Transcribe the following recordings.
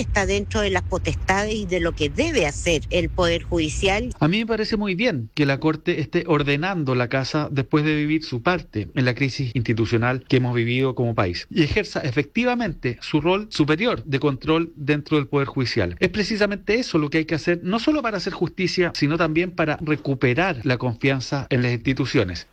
que está dentro de las potestades y de lo que debe hacer el Poder Judicial. A mí me parece muy bien que la Corte esté ordenando la casa después de vivir su parte en la crisis institucional que hemos vivido como país y ejerza efectivamente su rol superior de control dentro del Poder Judicial. Es precisamente eso lo que hay que hacer, no solo para hacer justicia, sino también para recuperar la confianza en las instituciones.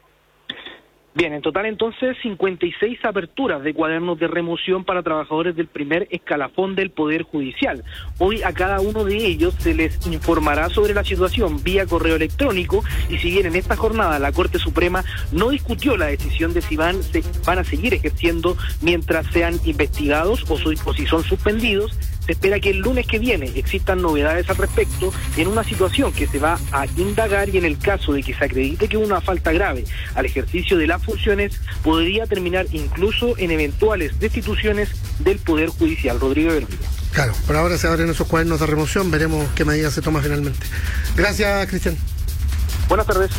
Bien, en total entonces 56 aperturas de cuadernos de remoción para trabajadores del primer escalafón del Poder Judicial. Hoy a cada uno de ellos se les informará sobre la situación vía correo electrónico y si bien en esta jornada la Corte Suprema no discutió la decisión de si van a seguir ejerciendo mientras sean investigados o si son suspendidos, se espera que el lunes que viene existan novedades al respecto en una situación que se va a indagar y en el caso de que se acredite que una falta grave al ejercicio de las funciones podría terminar incluso en eventuales destituciones del Poder Judicial. Rodrigo Bermúdez. Claro, por ahora se abren esos cuadernos de remoción, veremos qué medidas se toma finalmente. Gracias, Cristian. Buenas tardes.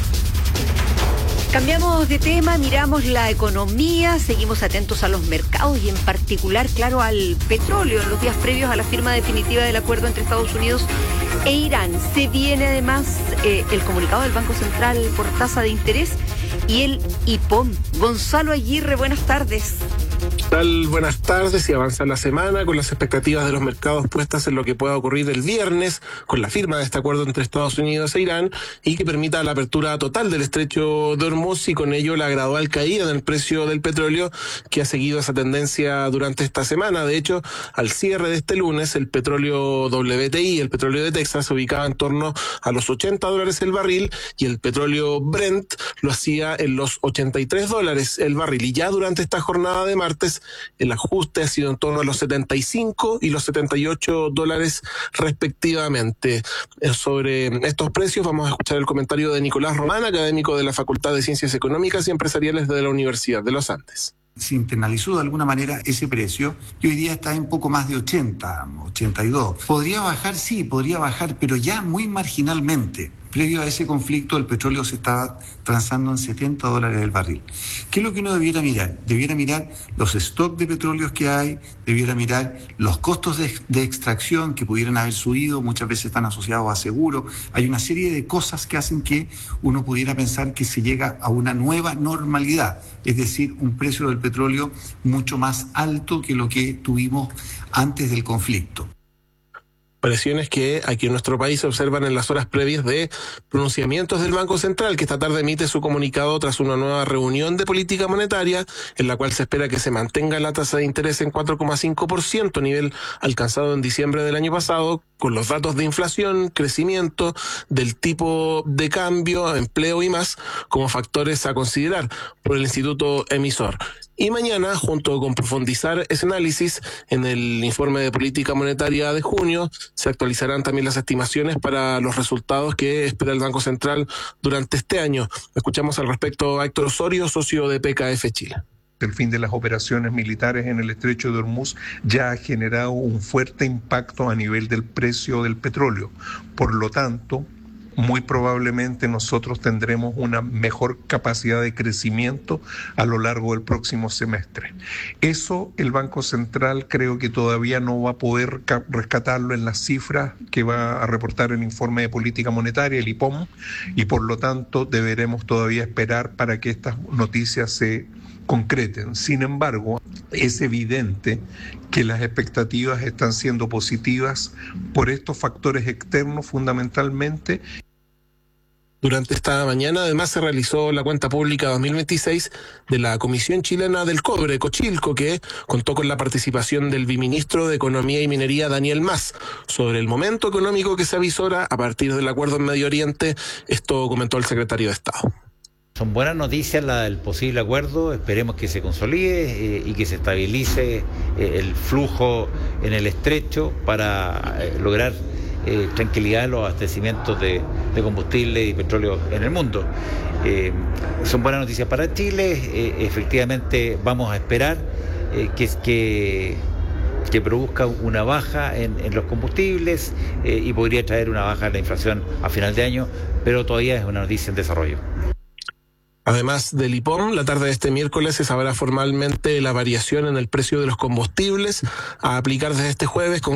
Cambiamos de tema, miramos la economía, seguimos atentos a los mercados y en particular, claro, al petróleo en los días previos a la firma definitiva del acuerdo entre Estados Unidos e Irán. Se viene además el comunicado del Banco Central por tasa de interés y el IPOM. Gonzalo Aguirre, buenas tardes. ¿Qué tal? Buenas tardes, y avanza la semana con las expectativas de los mercados puestas en lo que pueda ocurrir el viernes con la firma de este acuerdo entre Estados Unidos e Irán y que permita la apertura total del estrecho de Hormuz y con ello la gradual caída en el precio del petróleo que ha seguido esa tendencia durante esta semana. De hecho, al cierre de este lunes, el petróleo WTI, el petróleo de Texas, se ubicaba en torno a los $80 el barril y el petróleo Brent lo hacía en los $83 el barril. Y ya durante esta jornada de martes, el ajuste ha sido en torno a los 75 y los $78 respectivamente. Sobre estos precios vamos a escuchar el comentario de Nicolás Román, académico de la Facultad de Ciencias Económicas y Empresariales de la Universidad de los Andes. Se internalizó de alguna manera ese precio y hoy día está en poco más de 80, 82. ¿Podría bajar? Sí, podría bajar, pero ya muy marginalmente. Previo a ese conflicto, el petróleo se estaba transando en $70 el barril. ¿Qué es lo que uno debiera mirar? Debiera mirar los stocks de petróleos que hay, debiera mirar los costos de extracción que pudieran haber subido, muchas veces están asociados a seguro. Hay una serie de cosas que hacen que uno pudiera pensar que se llega a una nueva normalidad, es decir, un precio del petróleo mucho más alto que lo que tuvimos antes del conflicto. Presiones que aquí en nuestro país se observan en las horas previas de pronunciamientos del Banco Central, que esta tarde emite su comunicado tras una nueva reunión de política monetaria, en la cual se espera que se mantenga la tasa de interés en 4,5%, nivel alcanzado en diciembre del año pasado, con los datos de inflación, crecimiento del tipo de cambio, empleo y más, como factores a considerar por el instituto emisor. Y mañana, junto con profundizar ese análisis en el informe de política monetaria de junio, se actualizarán también las estimaciones para los resultados que espera el Banco Central durante este año. Escuchamos al respecto a Héctor Osorio, socio de PKF Chile. El fin de las operaciones militares en el estrecho de Hormuz ya ha generado un fuerte impacto a nivel del precio del petróleo. Por lo tanto, muy probablemente nosotros tendremos una mejor capacidad de crecimiento a lo largo del próximo semestre. Eso el Banco Central creo que todavía no va a poder rescatarlo en las cifras que va a reportar el informe de política monetaria, el IPOM, y por lo tanto deberemos todavía esperar para que estas noticias se concreten. Sin embargo, es evidente que las expectativas están siendo positivas por estos factores externos fundamentalmente. Durante esta mañana, además, se realizó la cuenta pública 2026 de la Comisión Chilena del Cobre, Cochilco, que contó con la participación del viceministro de Economía y Minería, Daniel Mas. Sobre el momento económico que se avisora a partir del acuerdo en Medio Oriente, esto comentó el secretario de Estado. Son buenas noticias la del posible acuerdo, esperemos que se consolide y que se estabilice el flujo en el estrecho para lograr tranquilidad en los abastecimientos de combustible y petróleo en el mundo. Son buenas noticias para Chile, efectivamente vamos a esperar que produzca una baja en los combustibles y podría traer una baja en la inflación a final de año, pero todavía es una noticia en desarrollo. Además del IPOM, la tarde de este miércoles se sabrá formalmente la variación en el precio de los combustibles a aplicar desde este jueves con